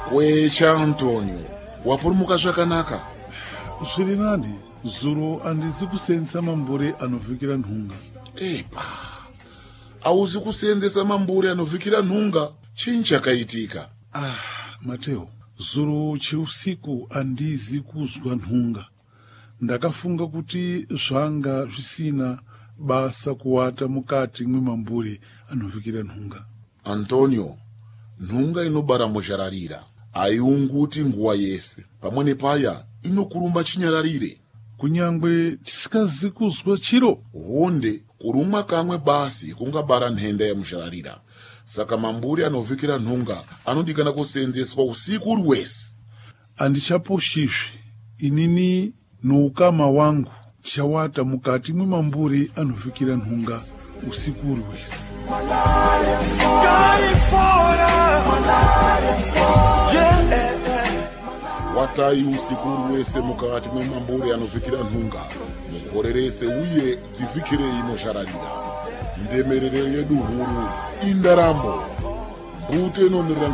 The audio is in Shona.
Kwecha Antonio, wapurumuka zvakanaka? Zviri nani, zuro handizi kuseenzesa mambure anovhikira nhunga. Epa, hauzi kuseenzesa mambure anovhikira nhunga? Chinyi chakaitika? Mateo, zuro cheusiku handizi kuzwa nhunga. Ndakafunga kuti zvanga zvisina basa kuwata mukati mwemambure anovhikira nhunga. Antonio, nhunga inobara muzhararira. Haiunguti nguva yese. Pamwe nepaya inokuruma chinyararire. Kunyangwe tisikazi kuzwa chiro. Honde, kurumwa kamwe basi kungabara nhenda yemuzhararira. Saka mambure anovhikira nhunga anodikana kuseenzeswa usiku uri wese. Handichaposhizve. Inini noukama wangu tichawata mukati mwemambure anovhikira nhunga usiku uri wese. Watai usiku uri wese mukati mwemambure anovhikira nhunga. Mukorerese uye dzivhikirei muzhararira. Ndemerere yedu huru indaramo. Mbute inomirira